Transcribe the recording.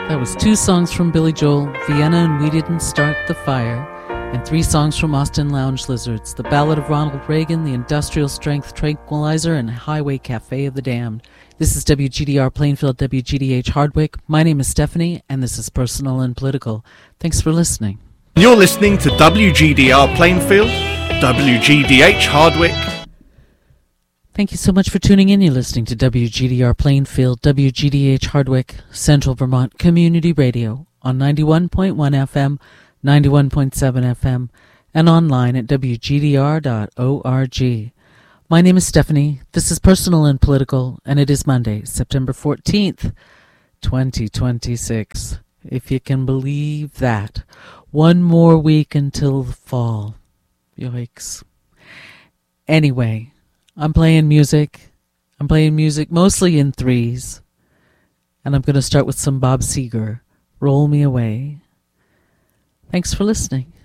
That was 2 songs from Billy Joel, Vienna and We Didn't Start the Fire, and 3 songs from Austin Lounge Lizards, The Ballad of Ronald Reagan, The Industrial Strength Tranquilizer, and Highway Cafe of the Damned. This is WGDR Plainfield, WGDH Hardwick. My name is Stephanie, and this is Personal and Political. Thanks for listening. You're listening to WGDR Plainfield, WGDH Hardwick. Thank you so much for tuning in. You're listening to WGDR Plainfield, WGDH Hardwick, Central Vermont Community Radio on 91.1 FM, 91.7 FM, and online at WGDR.org. My name is Stephanie. This is Personal and Political, and it is Monday, September 14th, 2026. If you can believe that. One more week until the fall. Yikes. Anyway, I'm playing music. I'm playing music mostly in threes. And I'm going to start with some Bob Seger. Roll Me Away. Thanks for listening.